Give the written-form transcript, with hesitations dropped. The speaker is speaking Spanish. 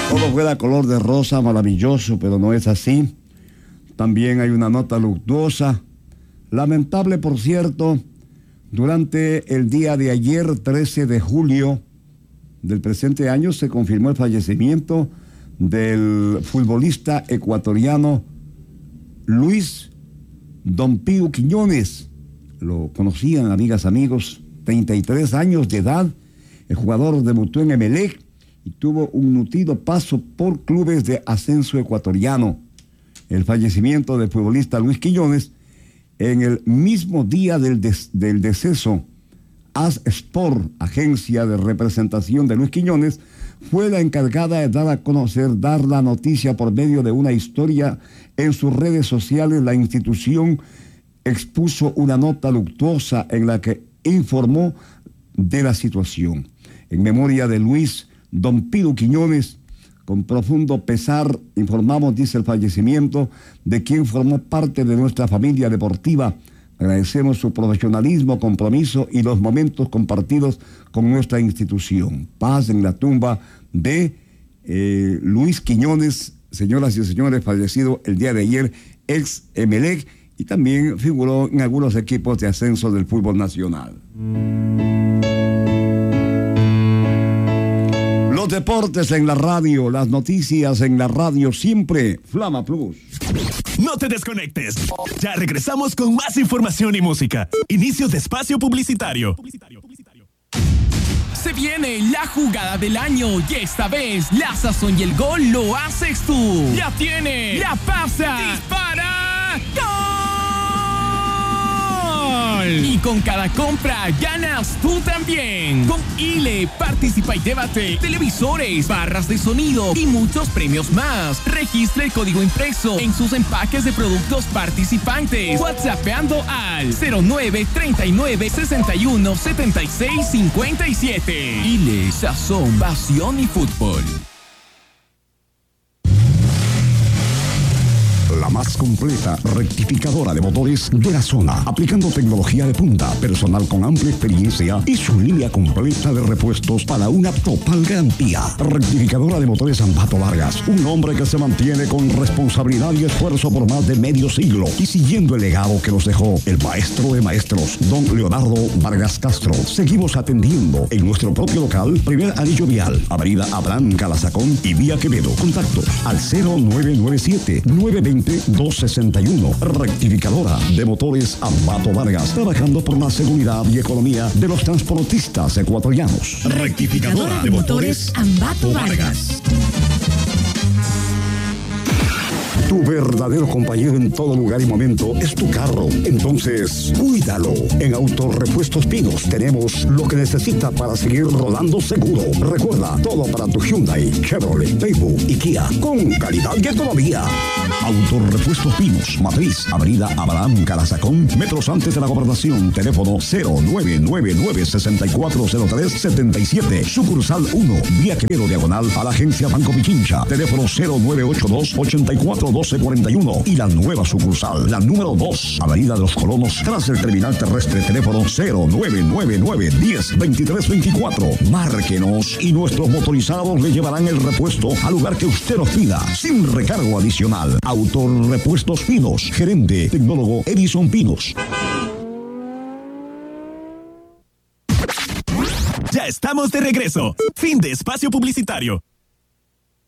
Todo fuera color de rosa, maravilloso, pero no es así. También hay una nota luctuosa, lamentable por cierto. Durante el día de ayer, 13 de julio del presente año, se confirmó el fallecimiento del futbolista ecuatoriano Luis Don Pío Quiñones. Lo conocían, amigas, amigos, 33 años de edad. El jugador debutó en Emelec y tuvo un nutrido paso por clubes de ascenso ecuatoriano. El fallecimiento del futbolista Luis Quiñones en el mismo día del deceso. AS Sport, agencia de representación de Luis Quiñones, fue la encargada de dar la noticia por medio de una historia en sus redes sociales. La institución expuso una nota luctuosa en la que informó de la situación. En memoria de Luis Don Pío Quiñones, con profundo pesar informamos, dice, el fallecimiento de quien formó parte de nuestra familia deportiva. Agradecemos su profesionalismo, compromiso y los momentos compartidos con nuestra institución. Paz en la tumba de Luis Quiñones, señoras y señores, fallecido el día de ayer, ex Emelec, y también figuró en algunos equipos de ascenso del fútbol nacional. Los deportes en la radio, las noticias en la radio, siempre Flama Plus. No te desconectes. Ya regresamos con más información y música. Inicio de espacio publicitario. Se viene la jugada del año y esta vez la sazón y el gol lo haces tú. La tiene, la pasa, dispara, ¡gol! Y con cada compra ganas tú también. Con Ile, participa y llévate televisores, barras de sonido y muchos premios más. Registra el código impreso en sus empaques de productos participantes. WhatsAppeando al 09 39 61 76 57. Ile, sazón, pasión y fútbol. La más completa rectificadora de motores de la zona, aplicando tecnología de punta, personal con amplia experiencia y su línea completa de repuestos para una total garantía. Rectificadora de motores Ambato Vargas, un hombre que se mantiene con responsabilidad y esfuerzo por más de medio siglo y siguiendo el legado que nos dejó el maestro de maestros, don Leonardo Vargas Castro. Seguimos atendiendo en nuestro propio local, primer anillo vial, avenida Abraham Calazacón y vía Quevedo. Contactos al 0997 920 261. Rectificadora de motores Ambato Vargas, trabajando por la seguridad y economía de los transportistas ecuatorianos. Rectificadora de motores Ambato Vargas. Tu verdadero compañero en todo lugar y momento es tu carro. Entonces, cuídalo. En Autorepuestos Pinos tenemos lo que necesita para seguir rodando seguro. Recuerda, todo para tu Hyundai, Chevrolet, Daewoo y Kia, con calidad y economía. Autorepuestos Pinos, Matriz, avenida Abraham Calazacón, metros antes de la gobernación. Teléfono 0999-640377. Sucursal 1, vía Quevedo, diagonal a la agencia Banco Pichincha. Teléfono 0982-841241. Y la nueva sucursal, la número 2, avenida de los Colonos, tras el terminal terrestre. Teléfono 0999-102324. Márquenos y nuestros motorizados le llevarán el repuesto al lugar que usted nos pida, sin recargo adicional. Autorepuestos Pinos, gerente tecnólogo Edison Pinos. Ya estamos de regreso. Fin de espacio publicitario.